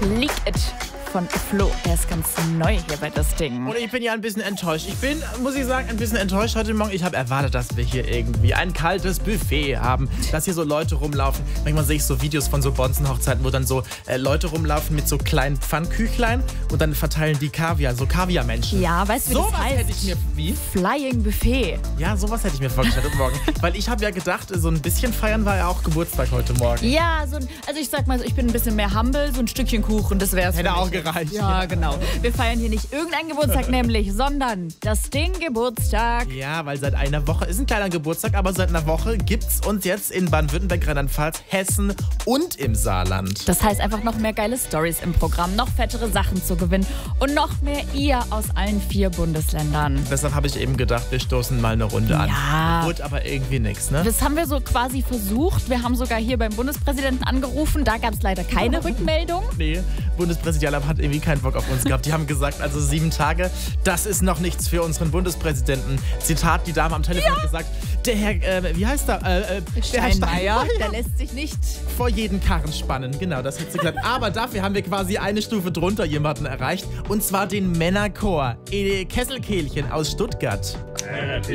Leak It von Flo. Der ist ganz neu hier bei das Ding. Und ich bin ja ein bisschen enttäuscht. Ich bin, muss ich sagen, ein bisschen enttäuscht heute Morgen. Ich habe erwartet, dass wir hier irgendwie ein kaltes Buffet haben, dass hier so Leute rumlaufen. Manchmal sehe ich so Videos von so Bonzenhochzeiten, wo dann so Leute rumlaufen mit so kleinen Pfannküchlein und dann verteilen die Kaviar, so Kaviarmenschen. Ja, weißt du, wie Sowas das heißt? hätte ich mir... Wie? Flying Buffet. Ja, sowas hätte ich mir vorgestellt heute Morgen. Weil ich habe ja gedacht, so ein bisschen feiern war ja auch Geburtstag heute Morgen. Ja, also ich sag mal, ich bin ein bisschen mehr humble, so ein Stückchen Kuchen, das wär's. Hätte für auch mich. gereicht. Ja, genau. Wir feiern hier nicht irgendeinen Geburtstag nämlich, sondern das Ding Geburtstag. Ja, weil seit einer Woche ist ein kleiner Geburtstag, aber seit einer Woche gibt's uns jetzt in Baden-Württemberg, Rheinland-Pfalz, Hessen und im Saarland. Das heißt einfach noch mehr geile Stories im Programm, noch fettere Sachen zu gewinnen und noch mehr ihr aus allen 4 Bundesländern. Deshalb habe ich eben gedacht, wir stoßen mal eine Runde an. Ja. Wurde aber irgendwie nichts, ne? Das haben wir so quasi versucht. Wir haben sogar hier beim Bundespräsidenten angerufen. Da gab es leider keine Rückmeldung. Nee, Bundespräsidialamt hat irgendwie keinen Bock auf uns gehabt. Die haben gesagt, also 7 Tage, das ist noch nichts für unseren Bundespräsidenten. Zitat, die Dame am Telefon hat gesagt, der Herr, wie heißt er? Der Herr Steinmeier, der lässt sich nicht... vor jeden Karren spannen. Genau, das hat sie gesagt. Aber dafür haben wir quasi eine Stufe drunter jemanden erreicht. Und zwar den Männerchor Kesselkehlchen aus Stuttgart.